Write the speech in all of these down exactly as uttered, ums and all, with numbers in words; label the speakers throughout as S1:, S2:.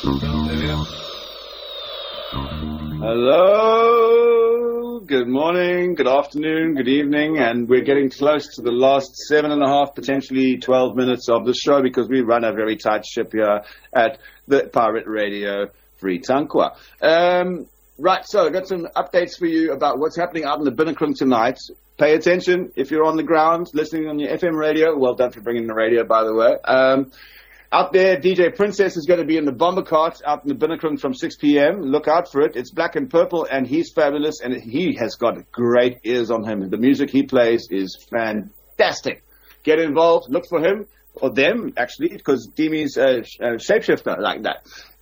S1: Hello, good morning, good afternoon, good evening, and we're getting close to the last seven and a half, potentially twelve minutes of the show because we run a very tight ship here at the Pirate Radio Free Tankwa. Um, right, so I've got some updates for you about what's happening out in the Binnenkrung tonight. Pay attention if you're on the ground, listening on your F M radio. Well done for bringing the radio, by the way. Um, Out there, D J Princess is going to be in the bomber cart out in the Binnenkrung from six p.m. Look out for it. It's black and purple, and he's fabulous, and he has got great ears on him. The music he plays is fantastic. Get involved. Look for him, or them, actually, because Demi's a, a shapeshifter like that.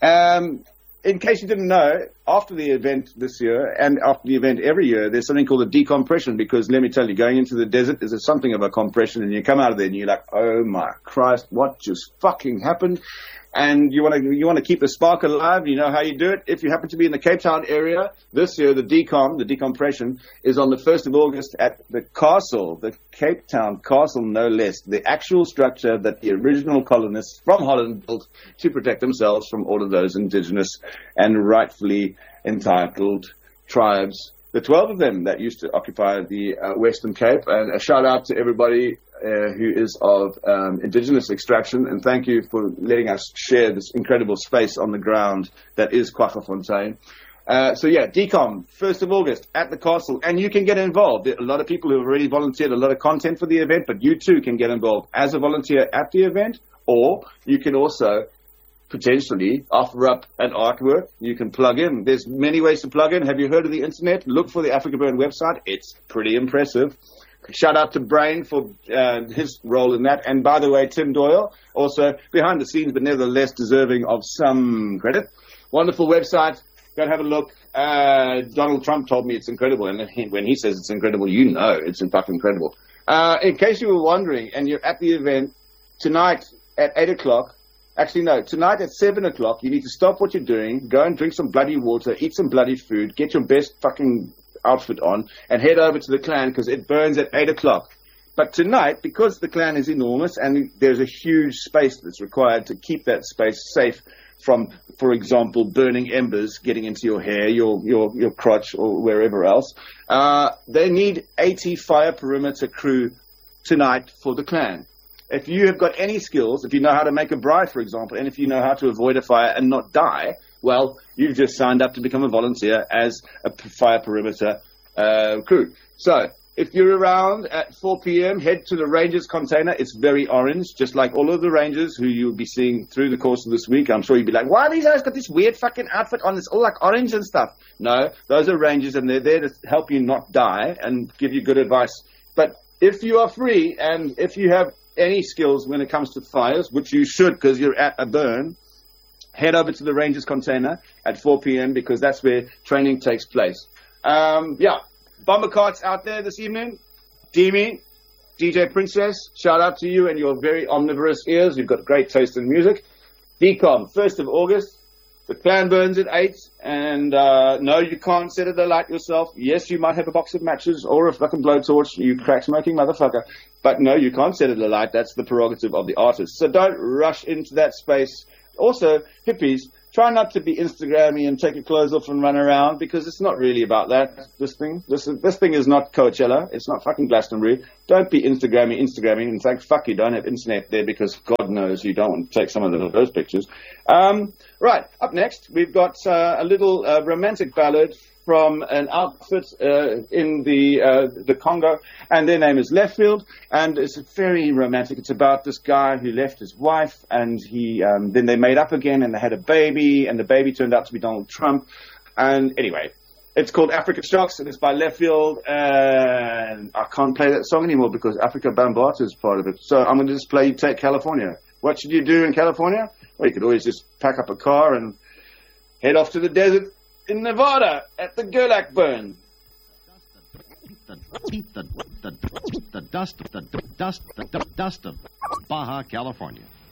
S1: Um, in case you didn't know, after the event this year, and after the event every year, there's something called a decompression, because let me tell you, going into the desert is something of a compression, and you come out of there and you're like, oh my Christ, what just fucking happened? And you want to you want to keep the spark alive. You know how you do it. If you happen to be in the Cape Town area, this year the decom, the decompression, is on the first of August at the castle, the Cape Town Castle, no less. The actual structure that the original colonists from Holland built to protect themselves from all of those indigenous and rightfully entitled tribes. The twelve of them that used to occupy the uh, Western Cape. And a shout out to everybody uh, who is of um, indigenous extraction. And thank you for letting us share this incredible space on the ground that is Kwaggafontein. Uh, so yeah, decom, first of August at the castle. And you can get involved. There are a lot of people who have already volunteered a lot of content for the event, but you too can get involved as a volunteer at the event, or you can also potentially offer up an artwork you can plug in. There's many ways to plug in. Have you heard of the internet? Look for the Africa Burn website. It's pretty impressive. Shout out to Brain for uh, his role in that. And by the way, Tim Doyle, also behind the scenes, but nevertheless deserving of some credit. Wonderful website. Go and have a look. Uh, Donald Trump told me it's incredible. And he, when he says it's incredible, you know it's in fact incredible. Uh, in case you were wondering, and you're at the event tonight at eight o'clock, Actually, no. Tonight at seven o'clock, you need to stop what you're doing, go and drink some bloody water, eat some bloody food, get your best fucking outfit on, and head over to the clan because it burns at eight o'clock. But tonight, because the clan is enormous and there's a huge space that's required to keep that space safe from, for example, burning embers getting into your hair, your your, your crotch, or wherever else, uh, they need eighty fire perimeter crew tonight for the clan. If you have got any skills, if you know how to make a braai, for example, and if you know how to avoid a fire and not die, well, you've just signed up to become a volunteer as a fire perimeter uh, crew. So if you're around at four p.m., head to the Rangers container. It's very orange, just like all of the Rangers who you'll be seeing through the course of this week. I'm sure you'll be like, why have these guys got this weird fucking outfit on? It's all like orange and stuff. No, those are Rangers, and they're there to help you not die and give you good advice. But if you are free and if you have any skills when it comes to fires, which you should because you're at a burn, head over to the Rangers container at four p.m. because that's where training takes place. Um, yeah, bomber carts out there this evening. Demi, D J Princess, shout out to you and your very omnivorous ears. You've got great taste in music. Decom, first of August. The clan burns at eight, and uh, no, you can't set it alight yourself. Yes, you might have a box of matches or a fucking blowtorch, you crack-smoking motherfucker. But no, you can't set it alight. That's the prerogative of the artist. So don't rush into that space. Also, hippies, try not to be Instagrammy and take your clothes off and run around, because it's not really about that, this thing. This, this thing is not Coachella. It's not fucking Glastonbury. Don't be Instagrammy, Instagramming. In fact, fuck, you don't have internet there because God knows you don't want to take some of those pictures. Um, right, up next, we've got uh, a little uh, romantic ballad from an outfit uh, in the uh, the Congo, and their name is Leftfield, and it's very romantic. It's about this guy who left his wife, and he um, then they made up again, and they had a baby, and the baby turned out to be Donald Trump. And anyway, it's called Africa Shocks, and it's by Leftfield, and I can't play that song anymore because Africa Bambaataa is part of it. So I'm going to just play Take California. What should you do in California? Well, you could always just pack up a car and head off to the desert in Nevada at the Gerlach burn.
S2: The, the, the, the dust, the dust, the dust of Baja California.